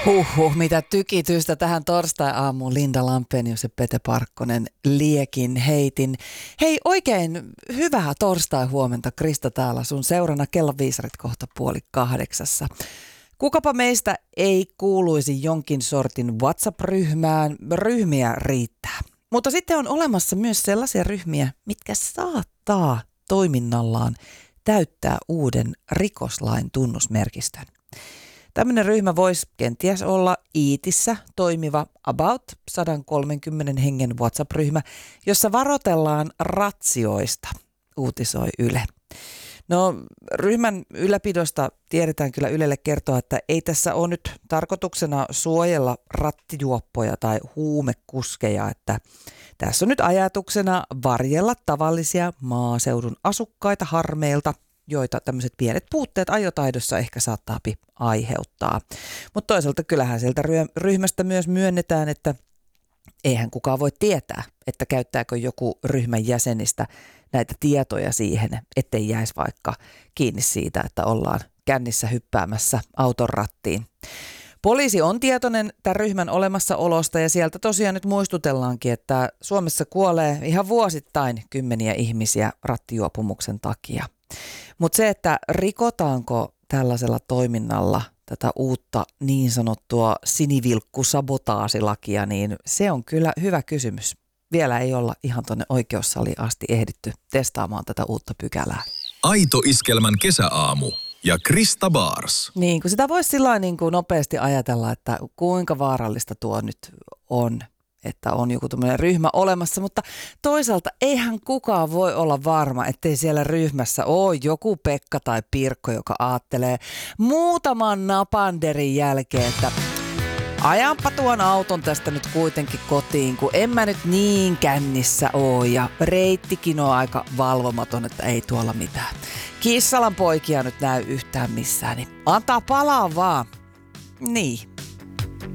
Mitä tykitystä tähän torstai-aamuun. Linda Lampenius ja Pete Parkkonen liekin heitin. Hei, oikein hyvää torstai-huomenta, Krista täällä sun seurana. Kello viisarit kohta 7:30. Kukapa meistä ei kuuluisi jonkin sortin WhatsApp-ryhmään, ryhmiä riittää. Mutta sitten on olemassa myös sellaisia ryhmiä, mitkä saattaa toiminnallaan täyttää uuden rikoslain tunnusmerkistön. Tämmöinen ryhmä voisi kenties olla Iitissä toimiva about 130 hengen WhatsApp-ryhmä, jossa varoitellaan ratsioista, uutisoi Yle. No, ryhmän ylläpidosta tiedetään kyllä Ylelle kertoa, että ei tässä ole nyt tarkoituksena suojella rattijuoppoja tai huumekuskeja, että tässä on nyt ajatuksena varjella tavallisia maaseudun asukkaita harmeilta, joita tämmöiset pienet puutteet ajotaidossa ehkä saattaa aiheuttaa. Mutta toisaalta kyllähän sieltä ryhmästä myös myönnetään, että eihän kukaan voi tietää, että käyttääkö joku ryhmän jäsenistä näitä tietoja siihen, ettei jäisi vaikka kiinni siitä, että ollaan kännissä hyppäämässä auton rattiin. Poliisi on tietoinen tämän ryhmän olemassaolosta ja sieltä tosiaan nyt muistutellaankin, että Suomessa kuolee ihan vuosittain kymmeniä ihmisiä rattijuopumuksen takia. Mutta se, että rikotaanko tällaisella toiminnalla tätä uutta niin sanottua sinivilkkusabotaasilakia, niin se on kyllä hyvä kysymys. Vielä ei olla ihan tuonne oikeussaliin asti ehditty testaamaan tätä uutta pykälää. Aito Iskelmän kesäaamu ja Krista Bars. Niin, kun sitä voisi sillä niin kuin nopeasti ajatella, että kuinka vaarallista tuo nyt on, että on joku tämmöinen ryhmä olemassa, mutta toisaalta eihän kukaan voi olla varma, ettei siellä ryhmässä ole joku Pekka tai Pirkko, joka aattelee muutaman napanderin jälkeen, että ajanpa tuon auton tästä nyt kuitenkin kotiin, kun en mä nyt niin kännissä oo ja reittikin on aika valvomaton, että ei tuolla mitään Kissalan poikia nyt näy yhtään missään, niin antaa palaa vaan. Niin.